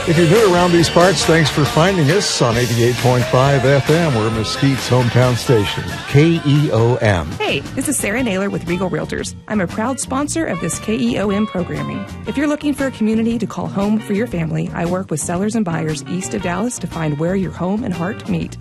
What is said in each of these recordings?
If you're new around these parts, thanks for finding us on 88.5 FM. We're Mesquite's hometown station, KEOM. Hey, this is Sarah Naylor with Regal Realtors. I'm a proud sponsor of this KEOM programming. If you're looking for a community to call home for your family, I work with sellers and buyers east of Dallas to find where your home and heart meet.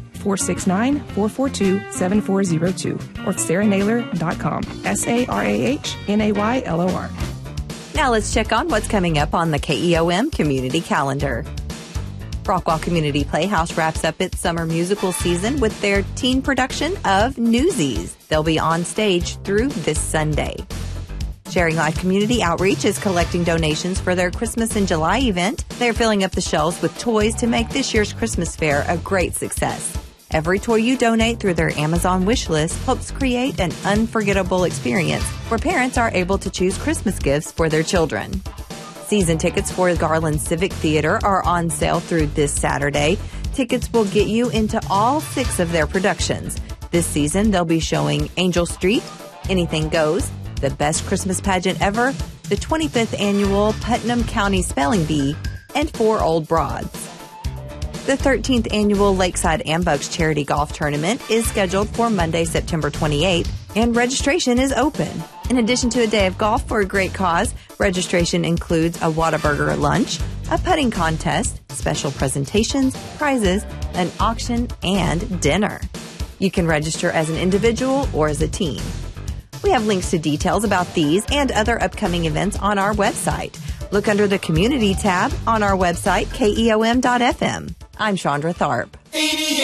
469-442-7402 or sarahnaylor.com. SARAHNAYLOR. Now let's check on what's coming up on the KEOM community calendar. Rockwall Community Playhouse wraps up its summer musical season with their teen production of Newsies. They'll be on stage through this Sunday. Sharing Life Community Outreach is collecting donations for their Christmas in July event. They're filling up the shelves with toys to make this year's Christmas fair a great success. Every toy you donate through their Amazon wish list helps create an unforgettable experience where parents are able to choose Christmas gifts for their children. Season tickets for Garland Civic Theater are on sale through this Saturday. Tickets will get you into all 6 of their productions. This season, they'll be showing Angel Street, Anything Goes, The Best Christmas Pageant Ever, the 25th Annual Putnam County Spelling Bee, and 4 Old Broads. The 13th Annual Lakeside Ambugs Charity Golf Tournament is scheduled for Monday, September 28th, and registration is open. In addition to a day of golf for a great cause, registration includes a Whataburger lunch, a putting contest, special presentations, prizes, an auction, and dinner. You can register as an individual or as a team. We have links to details about these and other upcoming events on our website. Look under the Community tab on our website, keom.fm. I'm Chandra Tharp.